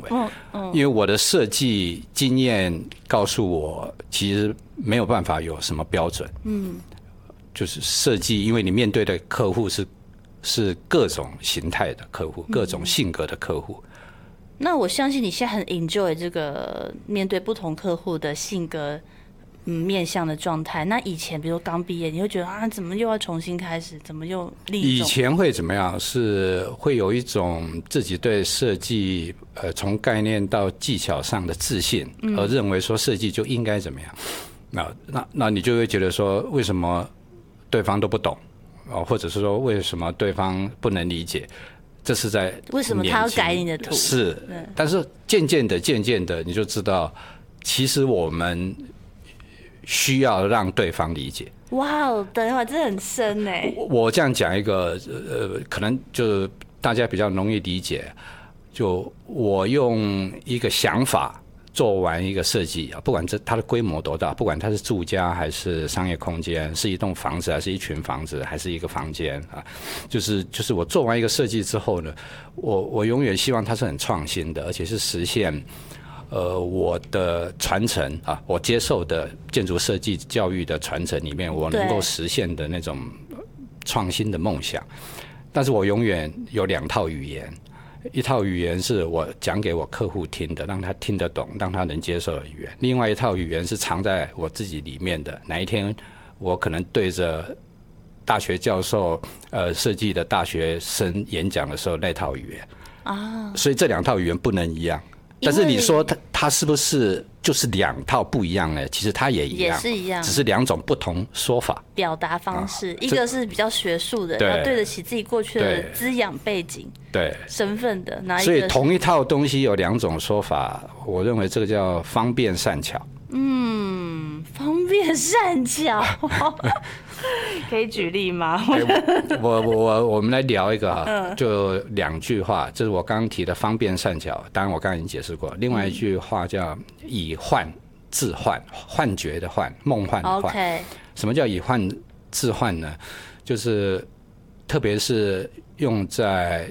因为我的设计经验告诉我，其实没有办法有什么标准。就是设计，因为你面对的客户是各种形态的客户，各种性格的客户。 那我相信你现在很 enjoy 这个面对不同客户的性格。面向的状态。那以前比如说刚毕业，你会觉得啊，怎么又要重新开始？怎么又以前会怎么样？是会有一种自己对设计从概念到技巧上的自信，而认为说设计就应该怎么样。那你就会觉得说，为什么对方都不懂，或者是说为什么对方不能理解？这是在为什么他要改你的图？ 是，但是渐渐的，你就知道，其实我们需要让对方理解。 哇哦，等一会儿这很深哎。 我这样讲一个可能就大家比较容易理解。就我用一个想法做完一个设计啊，不管它的规模多大，不管它是住家还是商业空间，是一栋房子还是一群房子还是一个房间啊，就是我做完一个设计之后呢，我永远希望它是很创新的，而且是实现我的传承啊，我接受的建筑设计教育的传承里面，我能够实现的那种创新的梦想。但是我永远有2套语言，一套语言是我讲给我客户听的，让他听得懂，让他能接受的语言；另外一套语言是藏在我自己里面的。哪一天我可能对着大学教授设计的大学生演讲的时候，那套语言啊，所以这2套语言不能一样。但是你说它是不是就是2套不一样呢？其实它也一样， 也是一样， 只是2种不同说法、 表达方式。一个是比较学术的，要对得起自己过去的滋养背景、 对身份的。 所以同一套东西有2种说法，我认为这个叫方便善巧。 方便善巧，可以举例吗？ 我们来聊一个哈，就2句话，这是我刚刚提的方便善巧，当然我刚刚已经解释过。另外一句话叫以幻致幻，幻觉的幻，梦幻的幻。 Okay. 什么叫以幻致幻呢？就是特别是用在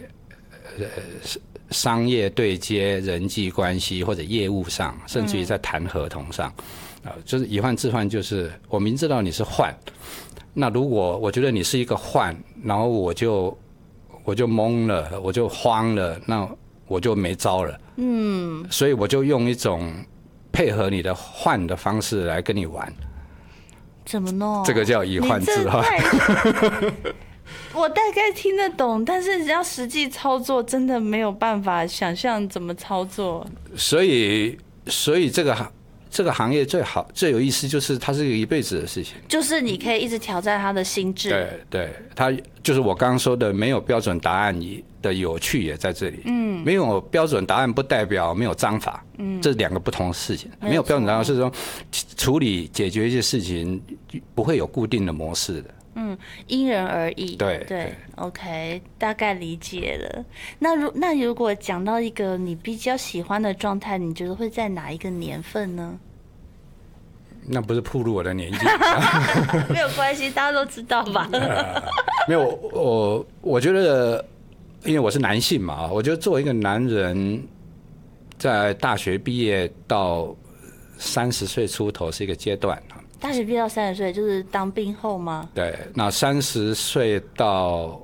商业对接、人际关系或者业务上，甚至于在谈合同上。就是以幻致幻，就是我明知道你是幻，那如果我觉得你是一个幻，然后我就懵了，我就慌了，那我就没招了。所以我就用一种配合你的幻的方式来跟你玩。 怎么弄？ 这个叫以幻致幻。 我大概听得懂，但是要实际操作，真的没有办法想象怎么操作。所以这个行业最有意思，就是它是一个一辈子的事情。 就是你可以一直挑战他的心智。 对，它就是我刚刚说的没有标准答案的有趣也在这里。没有标准答案不代表没有章法。这2个不同的事情。没有标准答案是说处理解决一些事情不会有固定的模式的。 因人而异。 对 ，OK， 大概理解了。那如果讲到一个你比较喜欢的状态，你觉得会在哪一个年份呢？ 那不是暴露我的年纪。 没有关系，大家都知道吧。 没有，我觉得，因为我是男性嘛，我觉得作为一个男人，在大学毕业到30岁出头是一个阶段。 大学毕业到30岁就是当兵后吗？ 对，那30岁到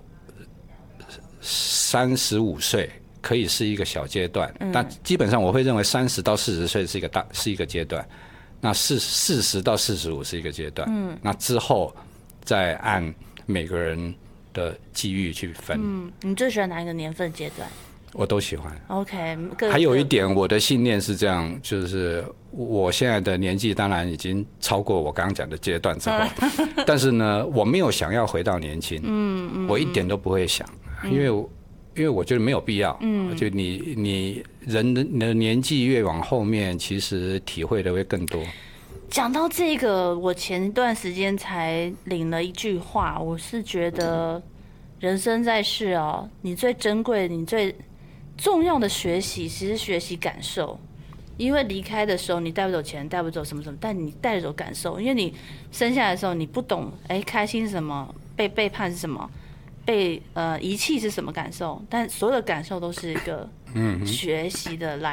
35岁可以是一个小阶段，但基本上我会认为30到40岁是一个阶段，那40到45是一个阶段，那之后再按每个人的际遇去分。 你最喜欢哪一个年份阶段？ 我都喜欢。 OK， 还有一点，我的信念是这样，就是我现在的年纪当然已经超过我刚刚讲的阶段之后，但是呢，我没有想要回到年轻，我一点都不会想，因为我觉得没有必要。就你人的年纪越往后面，其实体会的会更多。 讲到这个，我前一段时间才领了一句话，我是觉得人生在世哦，你最珍贵、你最重要的学习，其实学习感受。因为离开的时候，你带不走钱，带不走什么什么，但你带走感受。因为你生下来的时候，你不懂，开心是什么，被背叛是什么，被遗弃是什么感受，但所有的感受都是一个学习的来